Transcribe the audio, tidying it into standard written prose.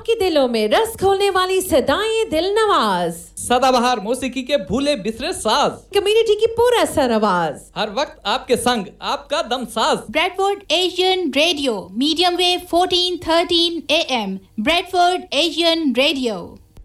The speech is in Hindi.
आपके दिलों में रस खोलने वाली सदाएं दिल नवाज, सदाबहार मौसीकी के भूले बिसरे साज, कम्युनिटी की पूरा सर आवाज, हर वक्त आपके संग आपका दम साज। Bradford Asian radio, medium wave 1413 AM, Bradford Asian radio.